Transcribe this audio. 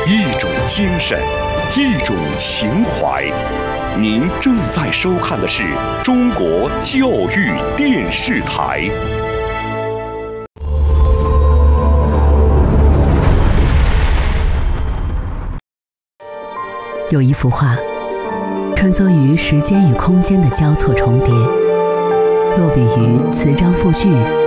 一种精神，一种情怀。您正在收看的是中国教育电视台。 有一幅画，穿梭于时间与空间的交错重叠，落笔于词章赋序